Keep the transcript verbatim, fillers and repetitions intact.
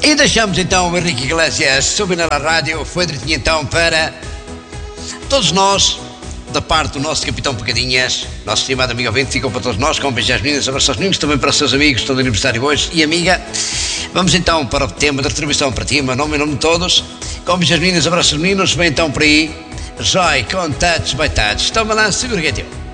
E deixamos então o Henrique Iglesias subir na rádio. Foi direitinho então para todos nós, da parte do nosso capitão Pecadinhas, nosso estimado amigo ouvinte. Ficam para todos nós, com beijos às meninas, abraços aos meninos, também para os seus amigos, todo aniversário hoje e amiga. Vamos então para o tema da retribuição para ti, meu nome e nome de todos. Com beijos às meninas, abraços aos meninos. Vem então por aí, Joy com Touch by Touch. Toma lá, segura que é teu.